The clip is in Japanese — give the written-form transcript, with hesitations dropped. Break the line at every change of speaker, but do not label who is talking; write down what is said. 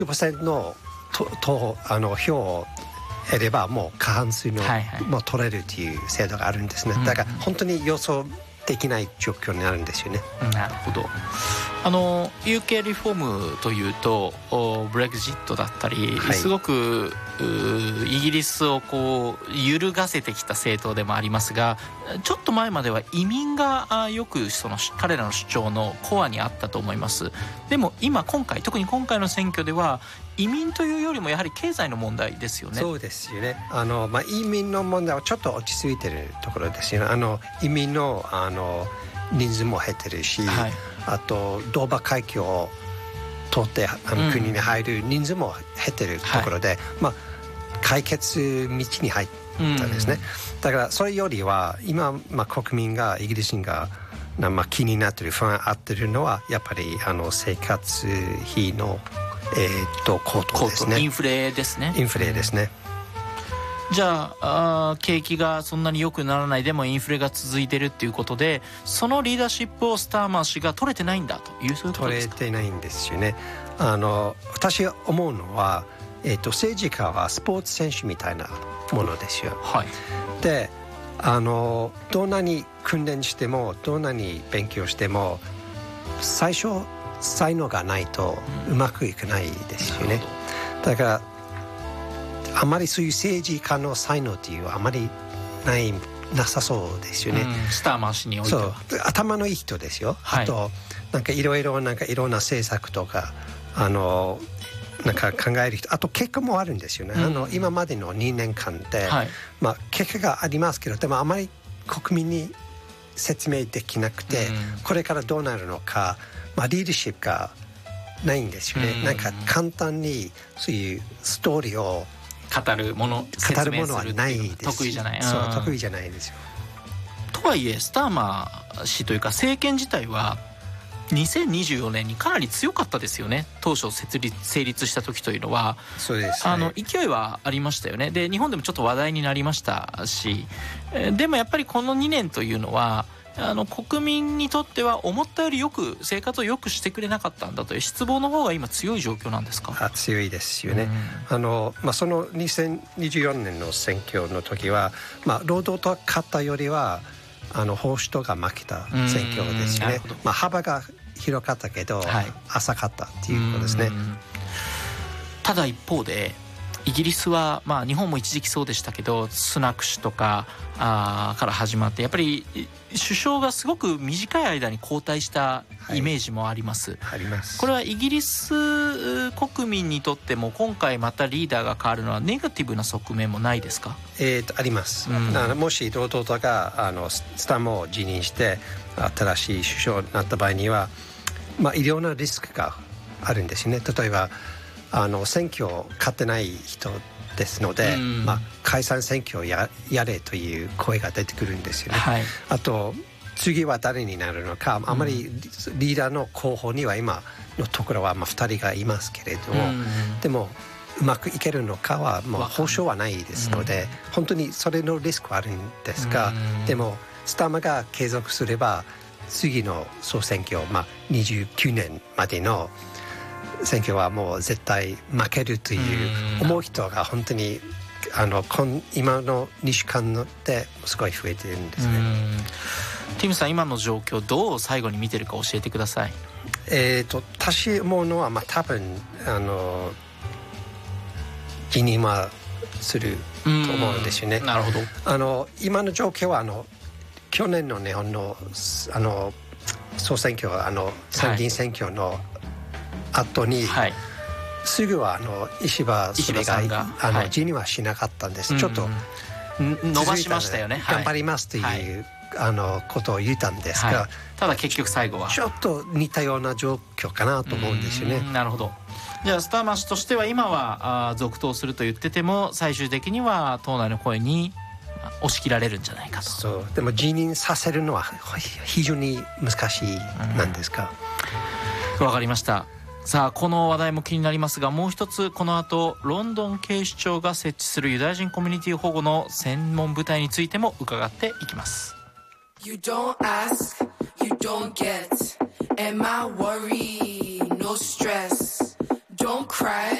10% の票を得ればもう過半数の、もう取れるという制度があるんですね。だから本当に予想できない状況になるんですよね。
なるほど。UK リフォームというとブレグジットだったり、すごくイギリスをこう揺るがせてきた政党でもありますが、ちょっと前までは移民がよくその彼らの主張のコアにあったと思います。でも特に今回の選挙では移民というよりもやはり経済の問題ですよね。
そうですよね。移民の問題はちょっと落ち着いてるところですよね。移民の人数も減ってるし、あとドーバー海峡を通って国に入る人数も減ってるところで、解決道に入ったんですね。だからそれよりは今、国民がイギリス人が気になってる不安あってるのはやっぱり生活費の高騰ですね。
インフレですね。
インフレですね。
じゃあ景気がそんなに良くならないでもインフレが続いてるっていうことで、そのリーダーシップをスターマー氏が取れてないんだという、そういうことですか？
取れてないんですよね。私が思うのは、政治家はスポーツ選手みたいなものですよ。でどんなに訓練してもどんなに勉強しても最初才能がないとうまくいかないですよね。だからあまりそういう政治家の才能っていうあまりなさそうですよね。
スターマー氏においては
そう頭のいい人ですよ。あといろいろな政策とか考える人、あと結果もあるんですよね。今までの2年間で、結果がありますけど、でもあまり国民に説明できなくて、これからどうなるのか、リーダーシップがないんですよね。簡単にそういうストーリーを
語るもの
はないです。
得意じゃない。
得意じゃないですよ。
とはいえスターマー氏というか政権自体は2024年にかなり強かったですよね。当初成立した時というのは。
そうです、
勢いはありましたよね。で日本でもちょっと話題になりましたし、でもやっぱりこの2年というのは国民にとっては思ったより生活を良くしてくれなかったんだという失望の方が今強い状況なんですか？
強いですよね。その2024年の選挙の時は、労働党が勝ったよりは保守党が負けた選挙ですよね。幅が広かったけど、浅かったっていうことですね。
ただ一方でイギリスは、日本も一時期そうでしたけどスナク氏とかから始まってやっぱり首相がすごく短い間に交代したイメージもあります。
あります。
これはイギリス国民にとっても今回またリーダーが変わるのはネガティブな側面もないですか？
あります。もし労働党がスターマーを辞任して新しい首相になった場合には、いろんなリスクがあるんですよね。例えば選挙を勝ってない人ですので、解散選挙をやれという声が出てくるんですよね。あと次は誰になるのか、あまりリーダーの候補には今のところは2人がいますけれども、でもうまくいけるのかはもう保証はないですので、本当にそれのリスクはあるんですが、でもスターマーが継続すれば次の総選挙、29年までの選挙はもう絶対負けるという思う人が本当に今の2週間ですごい増えているんですね。
ティムさん、今の状況どう最後に見てるか教えてください。
私思うのは、多分辞任はすると思うんですよね。
なるほど。
今の状況は去年の日本の総選挙参議院選挙の後に、すぐは石破さんが辞任はしなかったんです。ちょっと
伸ばしましたよね。
頑張りますということを言ったんですが、
ただ結局最後は
ちょっと似たような状況かなと思うんですよね。
なるほど。じゃあスターマー氏としては今は続投すると言ってても最終的には党内の声に押し切られるんじゃないかと。
そうでも辞任させるのは非常に難しいなんですか。
わかりました。さあこの話題も気になりますが、もう一つこの後ロンドン警視庁が設置するユダヤ人コミュニティ保護の専門部隊についても伺っていきます。
You don't ask, you don't get. Am I worried? No stress. don't cry.